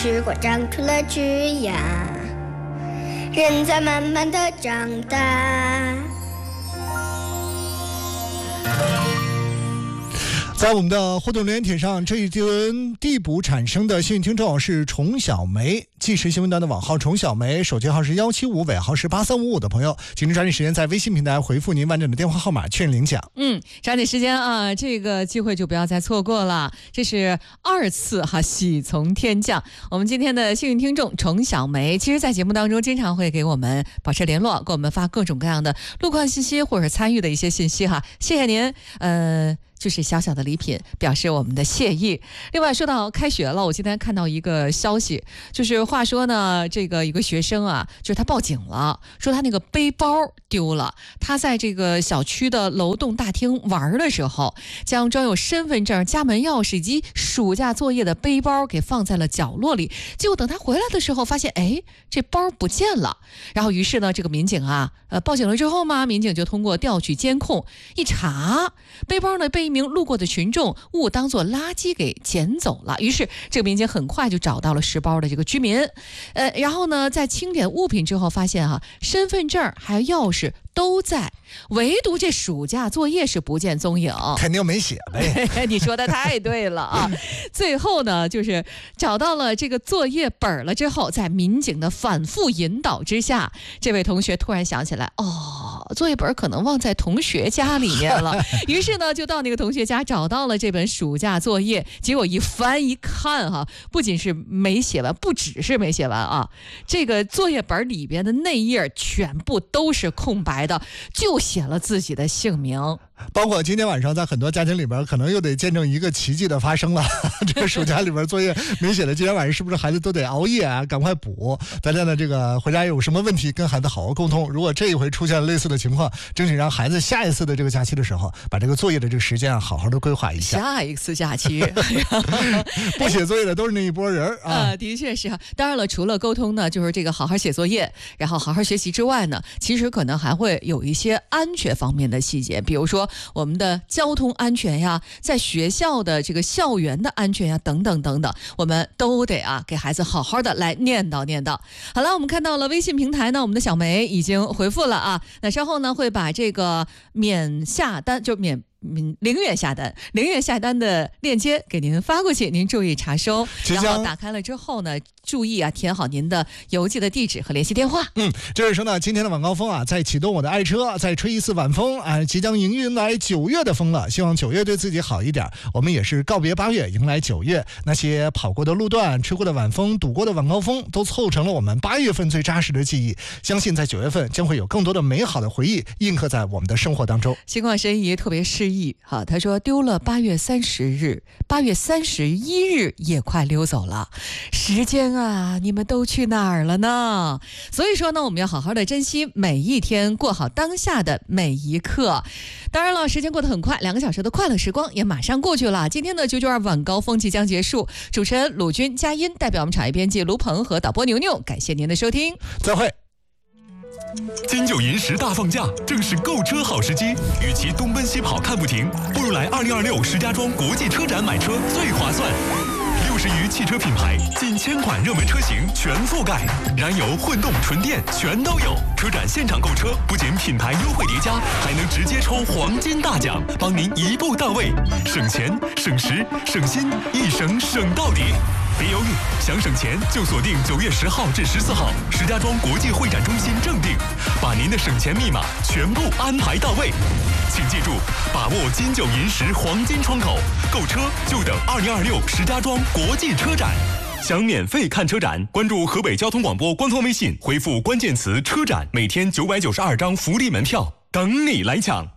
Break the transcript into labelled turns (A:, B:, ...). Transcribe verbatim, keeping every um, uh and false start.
A: 时光长出了枝桠，人在慢慢的长大。
B: 在我们的互动留言帖上，这一轮递补产生的幸运听众是虫小梅，即时新闻端的网号虫小梅，手机号是一七五，尾号是八三五五的朋友，请您抓紧时间在微信平台回复您完整的电话号码确认领奖。
C: 嗯，抓紧时间啊，这个机会就不要再错过了。这是二次哈喜从天降，我们今天的幸运听众虫小梅，其实在节目当中经常会给我们保持联络，给我们发各种各样的路况信息或者参与的一些信息哈，谢谢您。呃。就是小小的礼品，表示我们的谢意。另外说到开学了，我今天看到一个消息，就是话说呢，这个有个学生啊，就是他报警了，说他那个背包丢了。他在这个小区的楼栋大厅玩的时候，将装有身份证、家门钥匙以及暑假作业的背包给放在了角落里。结果等他回来的时候，发现哎，这包不见了。然后于是呢，这个民警啊，呃，报警了之后嘛，民警就通过调取监控一查，背包呢被一名路过的群众误当作垃圾给捡走了。于是这个民警很快就找到了拾包的这个居民，呃，然后呢，在清点物品之后发现哈、啊，身份证还有钥匙都在，唯独这暑假作业是不见踪影，
B: 肯定没写呗。
C: 你说的太对了啊！最后呢，就是找到了这个作业本了之后，在民警的反复引导之下，这位同学突然想起来，哦，作业本可能忘在同学家里面了。于是呢，就到那个同学家找到了这本暑假作业，结果一翻一看哈、啊，不仅是没写完，不只是没写完啊，这个作业本里边的内页全部都是空白的，就写了自己的姓名。
B: 包括今天晚上在很多家庭里边可能又得见证一个奇迹的发生了。这个暑假里边作业没写的，今天晚上是不是孩子都得熬夜啊，赶快补。大家呢这个回家有什么问题跟孩子好好沟通，如果这一回出现了类似的情况，争取让孩子下一次的这个假期的时候把这个作业的这个时间啊好好的规划一下。
C: 下一次假期
B: 不写作业的都是那一波人啊、
C: 呃、的确是。当然了，除了沟通呢，就是这个好好写作业然后好好学习之外呢，其实可能还会有一些安全方面的细节，比如说我们的交通安全呀，在学校的这个校园的安全呀，等等等等，我们都得啊给孩子好好的来念叨念叨。好了，我们看到了微信平台呢，我们的小梅已经回复了啊，那稍后呢会把这个免下单就免零元下单零元下单的链接给您发过去，您注意查收，然后打开了之后呢，注意啊填好您的邮寄的地址和联系电话。
B: 嗯，就是说呢，今天的晚高峰啊，在启动我的爱车，在吹一次晚风啊，即将迎迎来九月的风了。希望九月对自己好一点，我们也是告别八月，迎来九月。那些跑过的路段、吹过的晚风、堵过的晚高峰，都凑成了我们八月份最扎实的记忆。相信在九月份将会有更多的美好的回忆印刻在我们的生活当中。
C: 星光神医特别诗意好，他说丢了八月三十日，八月三十一日也快溜走了，时间啊，你们都去哪儿了呢？所以说呢，我们要好好的珍惜每一天，过好当下的每一刻。当然了，时间过得很快，两个小时的快乐时光也马上过去了。今天的九九二晚高峰即将结束，主持人鲁军、佳音代表我们产业编辑卢鹏和导播牛牛，感谢您的收听，
B: 再会。
D: 金九银十大放假，正是购车好时机。与其东奔西跑看不停，不如来二零二六石家庄国际车展买车最划算。六十余汽车品牌，近千款热门车型全覆盖，燃油、混动、纯电全都有。车展现场购车，不仅品牌优惠叠加，还能直接抽黄金大奖，帮您一步到位，省钱、省时、省心，一省省到底。别犹豫，想省钱就锁定九月十号至十四号石家庄国际会展中心正定，把您的省钱密码全部安排到位。请记住，把握金九银十黄金窗口，购车就等二零二六石家庄国际车展。想免费看车展，关注河北交通广播官方微信，回复关键词车展，每天九百九十二张福利门票等你来抢。